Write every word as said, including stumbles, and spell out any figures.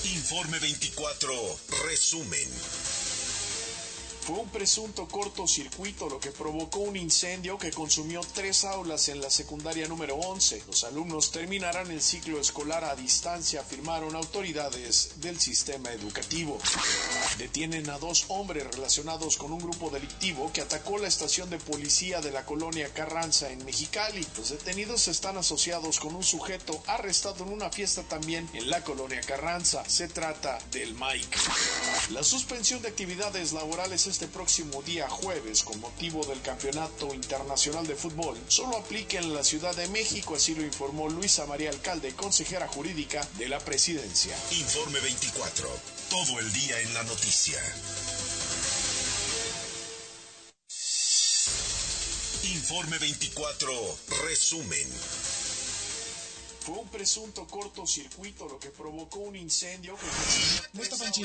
Informe veinticuatro, resumen. Fue un presunto cortocircuito lo que provocó un incendio que consumió tres aulas en la secundaria número once. Los alumnos terminarán el ciclo escolar a distancia, afirmaron autoridades del sistema educativo. Detienen a dos hombres relacionados con un grupo delictivo que atacó la estación de policía de la colonia Carranza en Mexicali. Los detenidos están asociados con un sujeto arrestado en una fiesta también en la colonia Carranza. Se trata del Mike. La suspensión de actividades laborales este próximo día jueves con motivo del Campeonato Internacional de Fútbol solo aplica en la Ciudad de México, así lo informó Luisa María Alcalde, consejera jurídica de la Presidencia. Informe veinticuatro, todo el día en la noticia. Informe veinticuatro, resumen. Fue un presunto cortocircuito lo que provocó un incendio que...